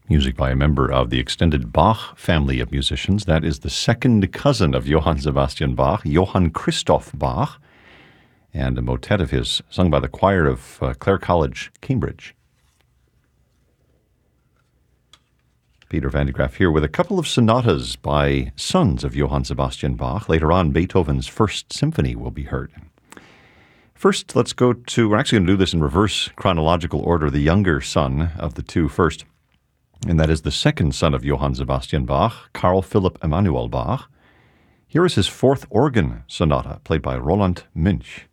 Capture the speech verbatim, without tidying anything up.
Music by a member of the extended Bach family of musicians. That is the second cousin of Johann Sebastian Bach, Johann Christoph Bach, and a motet of his sung by the choir of uh, Clare College, Cambridge. Peter van de Graaff here with a couple of sonatas by sons of Johann Sebastian Bach. Later on, Beethoven's First Symphony will be heard. First, let's go to, we're actually going to do this in reverse chronological order, the younger son of the two first, and that is the second son of Johann Sebastian Bach, Carl Philipp Emanuel Bach. Here is his fourth organ sonata, played by Roland Münch.